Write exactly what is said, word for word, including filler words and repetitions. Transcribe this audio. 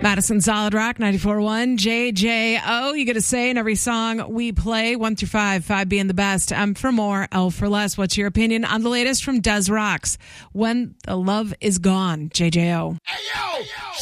Madison Solid Rock, ninety-four point one, J J O. You get a say in every song we play, one through five, five being the best. M for more, L for less. What's your opinion on the latest from Des Rocks? When the Love Is Gone, J J O. Hey, yo! Hey, yo!